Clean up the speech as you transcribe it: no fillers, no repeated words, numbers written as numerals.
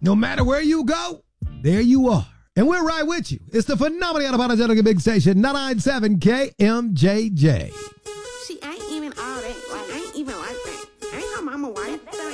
No matter where you go, there you are. And we're right with you. It's the phenomenally unapologetic big station, 997 KMJJ. She ain't even all that. Like, I ain't even like that. Ain't her mama white.